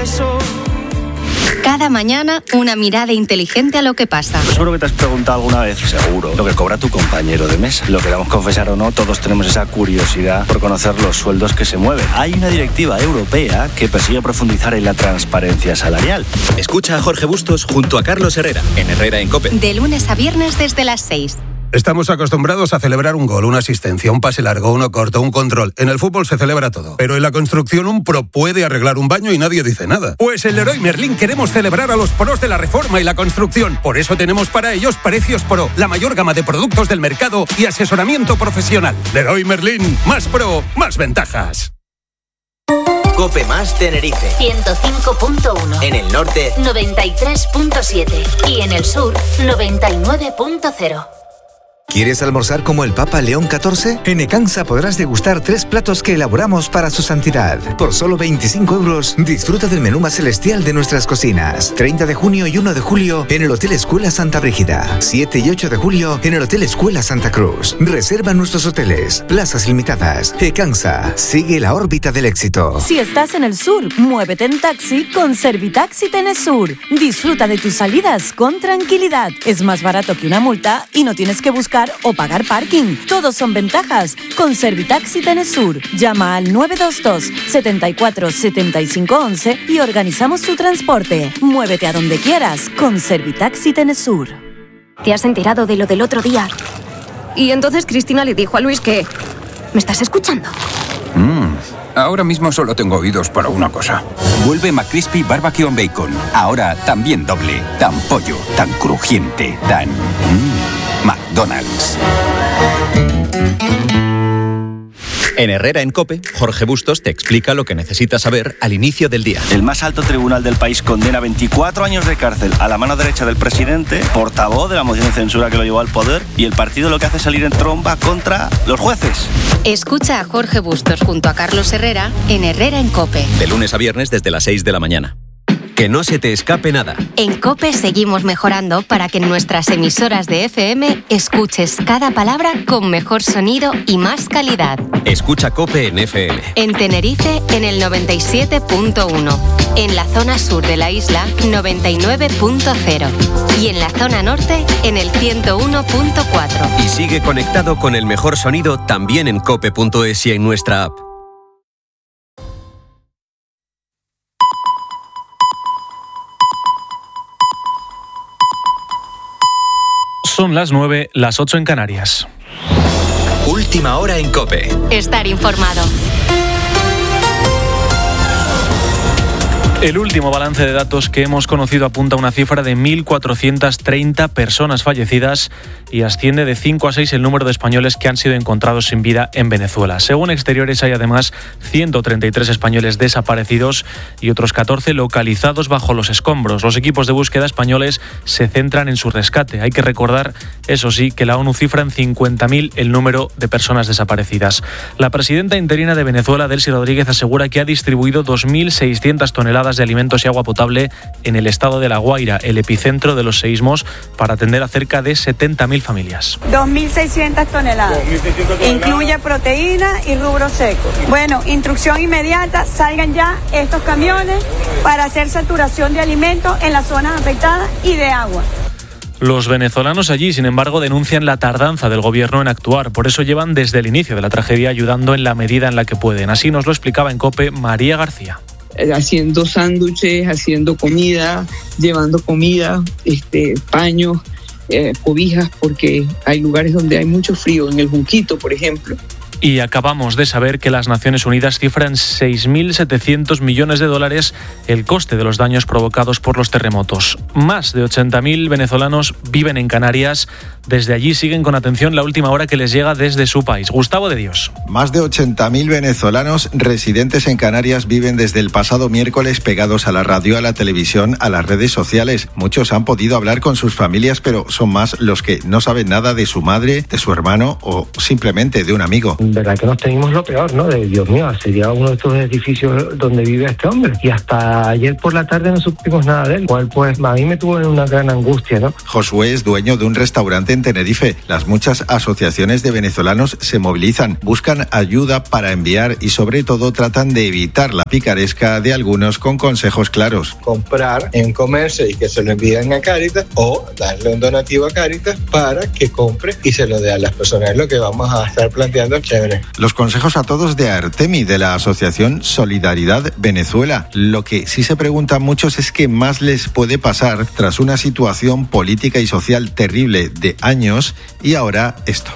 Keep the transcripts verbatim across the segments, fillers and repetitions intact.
eso. Cada mañana, una mirada inteligente a lo que pasa. Seguro que te has preguntado alguna vez, seguro, lo que cobra tu compañero de mesa. Lo queramos confesar o no, todos tenemos esa curiosidad por conocer los sueldos que se mueven. Hay una directiva europea que persigue profundizar en la transparencia salarial. Escucha a Jorge Bustos junto a Carlos Herrera, en Herrera en COPE. De lunes a viernes desde las seis. Estamos acostumbrados a celebrar un gol, una asistencia, un pase largo, uno corto, un control. En el fútbol se celebra todo. Pero en la construcción un pro puede arreglar un baño y nadie dice nada. Pues en Leroy Merlin queremos celebrar a los pros de la reforma y la construcción. Por eso tenemos para ellos Precios Pro, la mayor gama de productos del mercado y asesoramiento profesional. Leroy Merlin, más pro, más ventajas. COPE más Tenerife ciento cinco punto uno. En el norte noventa y tres punto siete. Y en el sur noventa y nueve punto cero. ¿Quieres almorzar como el Papa León catorce? En Ecansa podrás degustar tres platos que elaboramos para su santidad. Por solo veinticinco euros, disfruta del menú más celestial de nuestras cocinas. treinta de junio y uno de julio en el Hotel Escuela Santa Brígida. siete y ocho de julio en el Hotel Escuela Santa Cruz. Reserva nuestros hoteles, plazas limitadas. Ecansa, sigue la órbita del éxito. Si estás en el sur, muévete en taxi con Servitaxi Tenesur. Disfruta de tus salidas con tranquilidad. Es más barato que una multa y no tienes que buscar o pagar parking. Todos son ventajas. Con Servitaxi Tenesur. Llama al nueve dos dos, setenta y cuatro, setenta y cinco once y organizamos tu transporte. Muévete a donde quieras con Servitaxi Tenesur. ¿Te has enterado de lo del otro día? Y entonces Cristina le dijo a Luis que... ¿Me estás escuchando? Mmm, ahora mismo solo tengo oídos para una cosa. Vuelve McCrispy Barbecue on Bacon. Ahora también doble. Tan pollo, tan crujiente, tan... Mmm. McDonald's. En Herrera en COPE, Jorge Bustos te explica lo que necesitas saber al inicio del día. El más alto tribunal del país condena veinticuatro años de cárcel a la mano derecha del presidente, portavoz de la moción de censura que lo llevó al poder, y el partido lo que hace es salir en tromba contra los jueces. Escucha a Jorge Bustos junto a Carlos Herrera en Herrera en COPE. De lunes a viernes desde las seis de la mañana. Que no se te escape nada. En COPE seguimos mejorando para que en nuestras emisoras de F M escuches cada palabra con mejor sonido y más calidad. Escucha COPE en F M. En Tenerife en el noventa y siete punto uno. En la zona sur de la isla noventa y nueve punto cero. Y en la zona norte en el ciento uno punto cuatro. Y sigue conectado con el mejor sonido también en cope punto es y en nuestra app. Son las nueve, las ocho en Canarias. Última hora en COPE. Estar informado. El último balance de datos que hemos conocido apunta a una cifra de mil cuatrocientas treinta personas fallecidas y asciende de cinco a seis el número de españoles que han sido encontrados sin vida en Venezuela. Según Exteriores, hay además ciento treinta y tres españoles desaparecidos y otros catorce localizados bajo los escombros. Los equipos de búsqueda españoles se centran en su rescate. Hay que recordar, eso sí, que la ONU cifra en cincuenta mil el número de personas desaparecidas. La presidenta interina de Venezuela, Delcy Rodríguez, asegura que ha distribuido dos mil seiscientas toneladas de alimentos y agua potable en el estado de La Guaira, el epicentro de los seísmos, para atender a cerca de setenta mil familias. dos mil seiscientas toneladas. Incluye proteína y rubros secos. Bueno, instrucción inmediata, salgan ya estos camiones para hacer saturación de alimentos en las zonas afectadas y de agua. Los venezolanos allí, sin embargo, denuncian la tardanza del gobierno en actuar. Por eso llevan desde el inicio de la tragedia ayudando en la medida en la que pueden. Así nos lo explicaba en COPE María García. Haciendo sándwiches, haciendo comida, llevando comida, este, paños, eh, cobijas, porque hay lugares donde hay mucho frío, en el Junquito, por ejemplo. Y acabamos de saber que las Naciones Unidas cifran seis mil setecientos millones de dólares el coste de los daños provocados por los terremotos. Más de ochenta mil venezolanos viven en Canarias. Desde allí siguen con atención la última hora que les llega desde su país. Gustavo de Dios. Más de ochenta mil venezolanos residentes en Canarias viven desde el pasado miércoles pegados a la radio, a la televisión, a las redes sociales. Muchos han podido hablar con sus familias, pero son más los que no saben nada de su madre, de su hermano o simplemente de un amigo. en verdad que nos temimos lo peor, ¿no? De Dios mío, sería uno de estos edificios donde vive este hombre. Y hasta ayer por la tarde no supimos nada de él, cual pues a mí me tuvo en una gran angustia, ¿no? Josué es dueño de un restaurante en Tenerife. Las muchas asociaciones de venezolanos se movilizan, buscan ayuda para enviar y sobre todo tratan de evitar la picaresca de algunos con consejos claros. Comprar en comercio y que se lo envíen a Cáritas o darle un donativo a Cáritas para que compre y se lo dé a las personas. Es lo que vamos a estar planteando, chévere. Los consejos a todos de Artemi, de la Asociación Solidaridad Venezuela. Lo que sí se preguntan muchos es qué más les puede pasar tras una situación política y social terrible de años y ahora esto.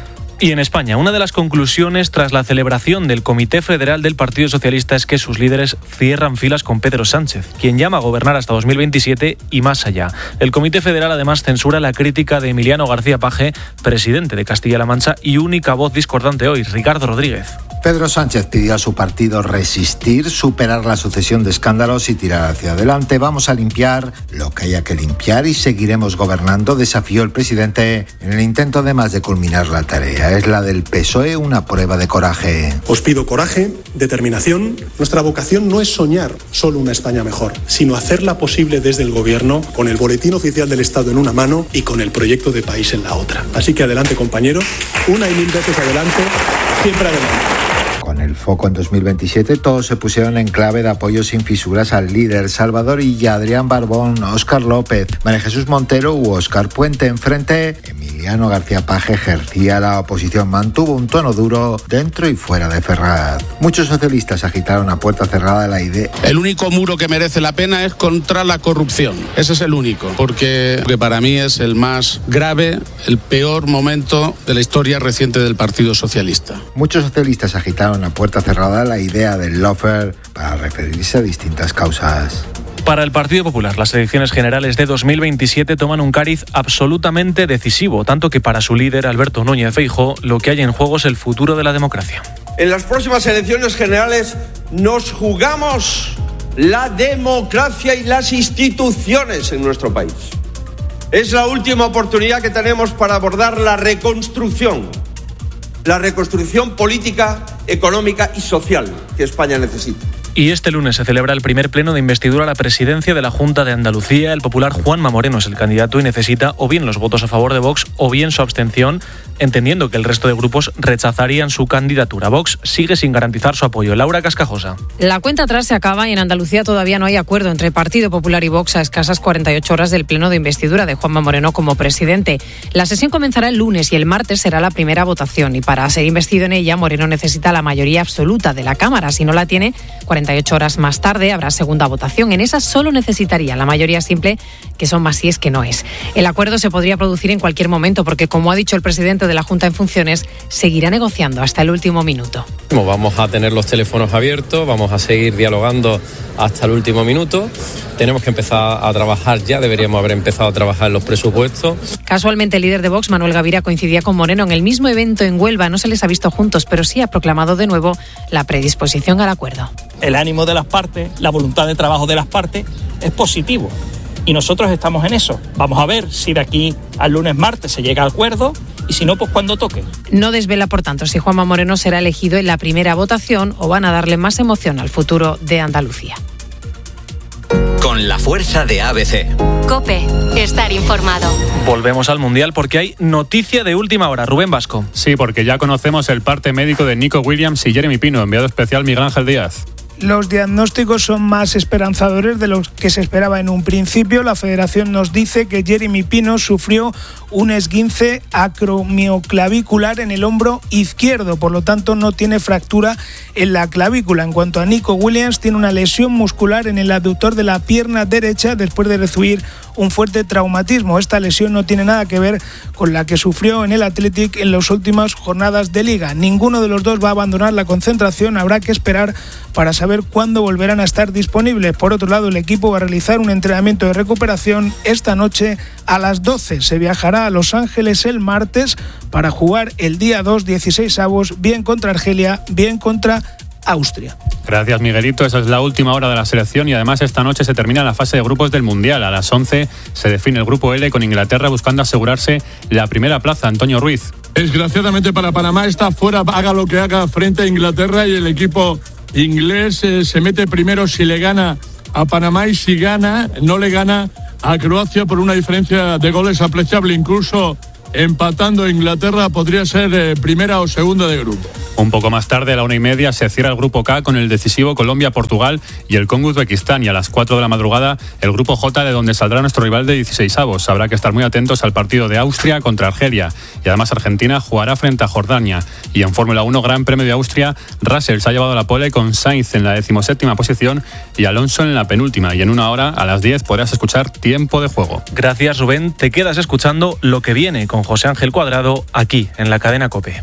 Y en España, una de las conclusiones tras la celebración del Comité Federal del Partido Socialista es que sus líderes cierran filas con Pedro Sánchez, quien llama a gobernar hasta dos mil veintisiete y más allá. El Comité Federal además censura la crítica de Emiliano García Paje, presidente de Castilla-La Mancha y única voz discordante hoy, Ricardo Rodríguez. Pedro Sánchez pidió a su partido resistir, superar la sucesión de escándalos y tirar hacia adelante. Vamos a limpiar lo que haya que limpiar y seguiremos gobernando, desafió el presidente en el intento además de culminar la tarea. Es la del P S O E, una prueba de coraje. Os pido coraje, determinación. Nuestra vocación no es soñar solo una España mejor, sino hacerla posible desde el gobierno, con el boletín oficial del Estado en una mano y con el proyecto de país en la otra. Así que adelante, compañeros, una y mil veces adelante, siempre adelante. Con el foco en dos mil veintisiete, todos se pusieron en clave de apoyo sin fisuras al líder Salvador Illa, Adrián Barbón, Óscar López, María Jesús Montero u Óscar Puente. Enfrente, Emiliano García Paje ejercía la oposición, mantuvo un tono duro dentro y fuera de Ferraz. Muchos socialistas agitaron a puerta cerrada la idea. El único muro que merece la pena es contra la corrupción. Ese es el único, porque, porque para mí es el más grave, el peor momento de la historia reciente del Partido Socialista. Muchos socialistas agitaron a puerta cerrada la idea del lawfare para referirse a distintas causas. Para el Partido Popular, las elecciones generales de dos mil veintisiete toman un cariz absolutamente decisivo, tanto que para su líder, Alberto Núñez Feijóo, lo que hay en juego es el futuro de la democracia. En las próximas elecciones generales nos jugamos la democracia y las instituciones en nuestro país. Es la última oportunidad que tenemos para abordar la reconstrucción, la reconstrucción política, económica y social que España necesita. Y este lunes se celebra el primer pleno de investidura a la presidencia de la Junta de Andalucía. El popular Juanma Moreno es el candidato y necesita o bien los votos a favor de Vox o bien su abstención, entendiendo que el resto de grupos rechazarían su candidatura. Vox sigue sin garantizar su apoyo. Laura Cascajosa. La cuenta atrás se acaba y en Andalucía todavía no hay acuerdo entre Partido Popular y Vox a escasas cuarenta y ocho horas del pleno de investidura de Juanma Moreno como presidente. La sesión comenzará el lunes y el martes será la primera votación y para ser investido en ella Moreno necesita la mayoría absoluta de la Cámara. Si no la tiene, cuarenta y ocho horas más tarde habrá segunda votación. En esa solo necesitaría la mayoría simple, que son más si es que no es. El acuerdo se podría producir en cualquier momento porque, como ha dicho el presidente de la Junta en funciones, seguirá negociando hasta el último minuto. Vamos a tener los teléfonos abiertos, vamos a seguir dialogando hasta el último minuto. Tenemos que empezar a trabajar ya, deberíamos haber empezado a trabajar en los presupuestos. Casualmente, el líder de Vox, Manuel Gavira, coincidía con Moreno en el mismo evento en Huelva. No se les ha visto juntos, pero sí ha proclamado de nuevo la predisposición al acuerdo. El ánimo de las partes, la voluntad de trabajo de las partes es positivo y nosotros estamos en eso. Vamos a ver si de aquí al lunes martes se llega a acuerdo y si no, pues cuando toque. No desvela, por tanto, si Juanma Moreno será elegido en la primera votación o van a darle más emoción al futuro de Andalucía. Con la fuerza de A B C. COPE, estar informado. Volvemos al Mundial porque hay noticia de última hora. Rubén Vasco. Sí, porque ya conocemos el parte médico de Nico Williams y Jeremy Pino, enviado especial Miguel Ángel Díaz. Los diagnósticos son más esperanzadores de los que se esperaba en un principio. La federación nos dice que Jeremy Pino sufrió un esguince acromioclavicular en el hombro izquierdo, por lo tanto no tiene fractura en la clavícula. En cuanto a Nico Williams, tiene una lesión muscular en el aductor de la pierna derecha después de recibir un fuerte traumatismo. Esta lesión no tiene nada que ver con la que sufrió en el Athletic en las últimas jornadas de Liga. Ninguno de los dos va a abandonar la concentración, habrá que esperar para saber cuándo volverán a estar disponibles. Por otro lado, el equipo va a realizar un entrenamiento de recuperación esta noche a las doce. Se viajará a Los Ángeles el martes para jugar el día dos, dieciséis avos, bien contra Argelia, bien contra Austria. Gracias, Miguelito. Esa es la última hora de la selección y además esta noche se termina la fase de grupos del Mundial. A las once se define el grupo L con Inglaterra buscando asegurarse la primera plaza. Antonio Ruiz. Desgraciadamente para Panamá está fuera, haga lo que haga, frente a Inglaterra, y el equipo inglés eh, se mete primero si le gana a Panamá, y si gana, no le gana a Croacia por una diferencia de goles apreciable. Incluso empatando Inglaterra podría ser eh, primera o segunda de grupo. Un poco más tarde, a la una y media, se cierra el grupo K con el decisivo Colombia-Portugal y el Congo-Uzbekistán, y a las cuatro de la madrugada el grupo J, de donde saldrá nuestro rival de dieciseisavos. Habrá que estar muy atentos al partido de Austria contra Argelia, y además Argentina jugará frente a Jordania. Y en Fórmula uno, Gran Premio de Austria, Russell se ha llevado la pole con Sainz en la decimoséptima posición y Alonso en la penúltima, y en una hora, a las diez, podrás escuchar Tiempo de Juego. Gracias, Rubén. Te quedas escuchando Lo que viene con José Ángel Cuadrado, aquí en la cadena COPE.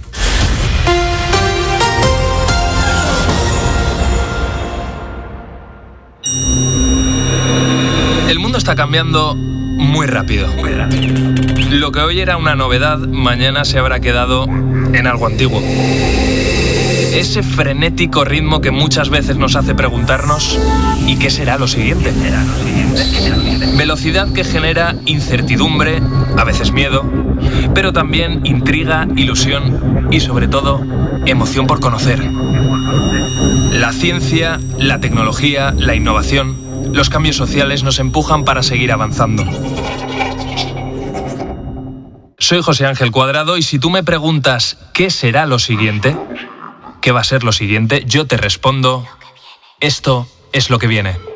El mundo está cambiando muy rápido. Muy rápido. Lo que hoy era una novedad, mañana se habrá quedado en algo antiguo. Ese frenético ritmo que muchas veces nos hace preguntarnos ¿y qué será lo siguiente? Velocidad que genera incertidumbre, a veces miedo, pero también intriga, ilusión y sobre todo emoción por conocer. La ciencia, la tecnología, la innovación, los cambios sociales nos empujan para seguir avanzando. Soy José Ángel Cuadrado, y si tú me preguntas ¿qué será lo siguiente? ¿Qué va a ser lo siguiente? Yo te respondo, esto es lo que viene.